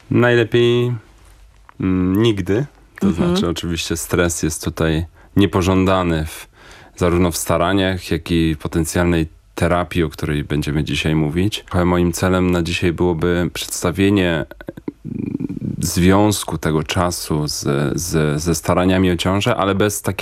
Najlepiej nigdy. To znaczy oczywiście stres jest tutaj niepożądany zarówno w staraniach, jak i potencjalnej terapii, o której będziemy dzisiaj mówić. Moim celem na dzisiaj byłoby przedstawienie związku tego czasu ze staraniami o ciążę, ale bez takiego